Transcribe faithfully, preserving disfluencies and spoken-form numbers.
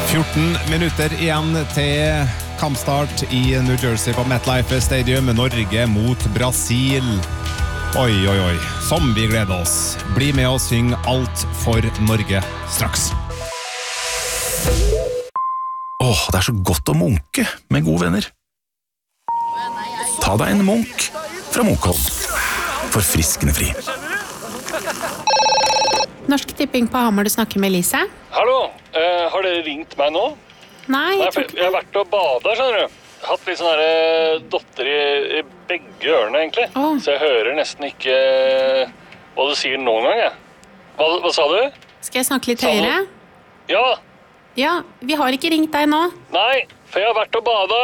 fjorten minutter igjen til kampstart i New Jersey på MetLife Stadium. Norge mot Brasil. Oi, oi, oi. Som vi gleder oss. Bli med og syng Alt for Norge straks. Åh, det er så godt å munke med gode venner. Ta deg en munk fra Munkholm. Forfriskende fri. Norsk Tipping på Hamar, du snakker med Elise. Hallo, uh, har dere ringt meg nå? Nei, jeg tror ikke det. Jeg har vært og badet, skjønner du. Jeg har hatt litt sånne her dotter i, i begge ørene, egentlig. Oh. Så jeg hører nesten ikke hva du sier noen gang, jeg. Hva, hva sa du? Skal jeg snakke litt høyere? Ja. Ja, vi har ikke ringt deg nå. Nei, for jeg har vært og badet.